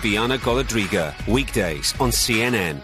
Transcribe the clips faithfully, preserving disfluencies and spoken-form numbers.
Viviana Golodriga, weekdays on C N N.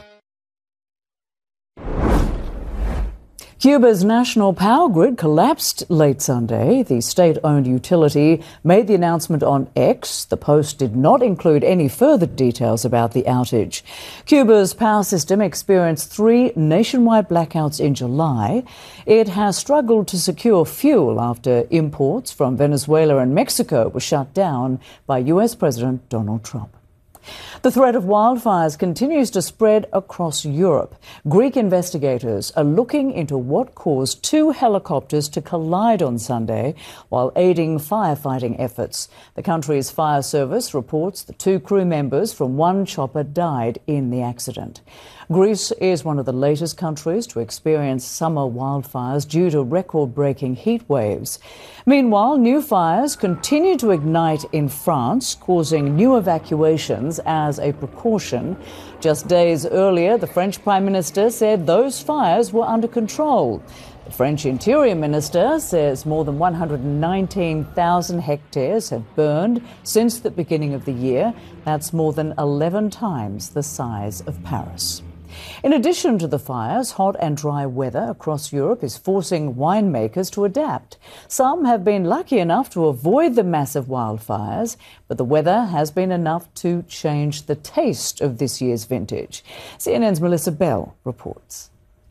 Cuba's national power grid collapsed late Sunday. The state-owned utility made the announcement on X. The post did not include any further details about the outage. Cuba's power system experienced three nationwide blackouts in July. It has struggled to secure fuel after imports from Venezuela and Mexico were shut down by U S President Donald Trump. The threat of wildfires continues to spread across Europe. Greek investigators are looking into what caused two helicopters to collide on Sunday while aiding firefighting efforts. The country's fire service reports the two crew members from one chopper died in the accident. Greece is one of the latest countries to experience summer wildfires due to record-breaking heat waves. Meanwhile, new fires continue to ignite in France, causing new evacuations as a precaution. Just days earlier, the French Prime Minister said those fires were under control. The French Interior Minister says more than one hundred nineteen thousand hectares have burned since the beginning of the year. That's more than eleven times the size of Paris. In addition to the fires, hot and dry weather across Europe is forcing winemakers to adapt. Some have been lucky enough to avoid the massive wildfires, but the weather has been enough to change the taste of this year's vintage. C N N's Melissa Bell reports.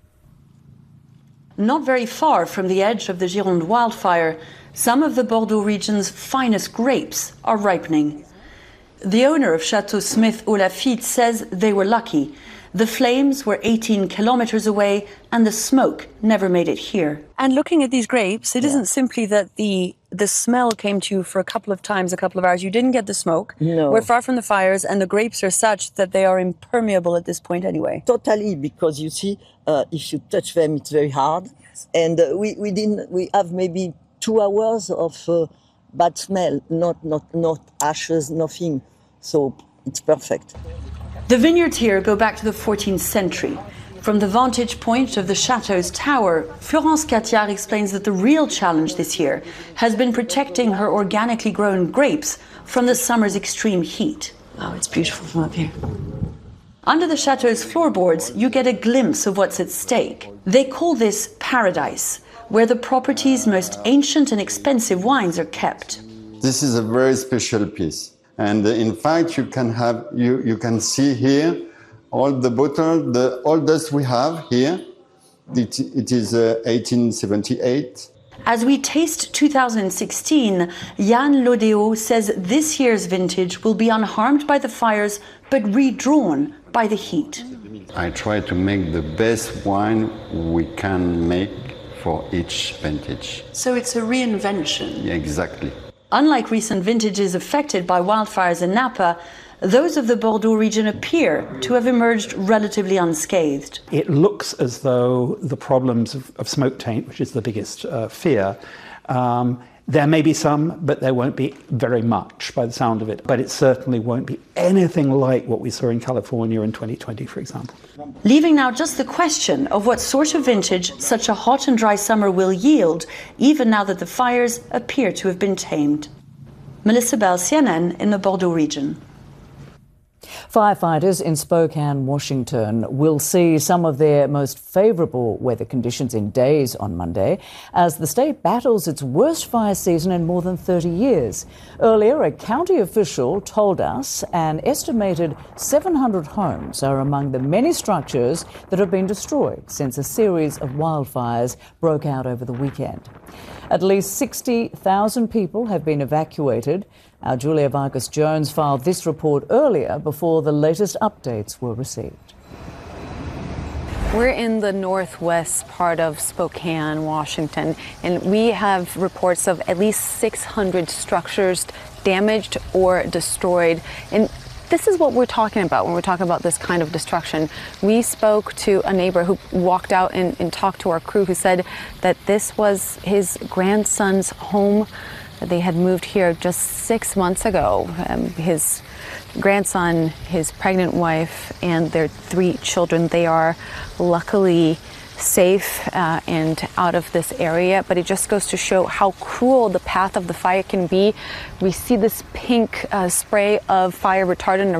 Not very far from the edge of the Gironde wildfire, some of the Bordeaux region's finest grapes are ripening. The owner of Chateau Smith au Lafitte says they were lucky. The flames were eighteen kilometers away and the smoke never made it here. And looking at these grapes, it yeah. isn't simply that the the smell came to you for a couple of times, a couple of hours. You didn't get the smoke. No. We're far from the fires and the grapes are such that they are impermeable at this point anyway. Totally, because you see, uh, if you touch them, it's very hard. Yes. And uh, we, we didn't, we have maybe two hours of uh, bad smell, not, not, not ashes, nothing. So it's perfect. The vineyards here go back to the fourteenth century. From the vantage point of the chateau's tower, Florence Catiard explains that the real challenge this year has been protecting her organically grown grapes from the summer's extreme heat. Oh, it's beautiful from up here. Under the chateau's floorboards, you get a glimpse of what's at stake. They call this paradise, where the property's most ancient and expensive wines are kept. This is a very special piece. And in fact, you can have you, you can see here all the bottle, the oldest we have here. It, it is uh, eighteen seventy-eight. As we taste two thousand sixteen, Yann Lodéo says this year's vintage will be unharmed by the fires, but redrawn by the heat. I try to make the best wine we can make for each vintage. So it's a reinvention. Yeah, exactly. Unlike recent vintages affected by wildfires in Napa, those of the Bordeaux region appear to have emerged relatively unscathed. It looks as though the problems of, of smoke taint, which is the biggest uh, fear, um, there may be some, but there won't be very much by the sound of it. But it certainly won't be anything like what we saw in California in twenty twenty, for example. Leaving now just the question of what sort of vintage such a hot and dry summer will yield, even now that the fires appear to have been tamed. Melissa Bell, C N N in the Bordeaux region. Firefighters in Spokane, Washington will see some of their most favourable weather conditions in days on Monday as the state battles its worst fire season in more than thirty years. Earlier, a county official told us an estimated seven hundred homes are among the many structures that have been destroyed since a series of wildfires broke out over the weekend. At least sixty thousand people have been evacuated. Our Julia Vargas Jones filed this report earlier before the latest updates were received. We're in the northwest part of Spokane, Washington, and we have reports of at least six hundred structures damaged or destroyed. And this is what we're talking about when we're talking about this kind of destruction. We spoke to a neighbor who walked out and, and talked to our crew who said that this was his grandson's home. They had moved here just six months ago. Um, his grandson, his pregnant wife, and their three children, they are luckily safe uh, and out of this area, but it just goes to show how cruel the path of the fire can be. We see this pink uh, spray of fire retardant